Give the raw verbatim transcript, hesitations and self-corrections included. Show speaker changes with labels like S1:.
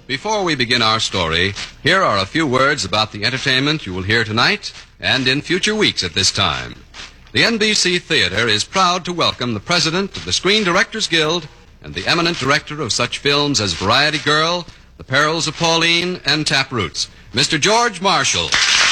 S1: Before we begin our story, here are a few words about the entertainment you will hear tonight and in future weeks at this time. The N B C Theater is proud to welcome the president of the Screen Directors Guild and the eminent director of such films as Variety Girl, The Perils of Pauline, and Taproots, Mister George Marshall.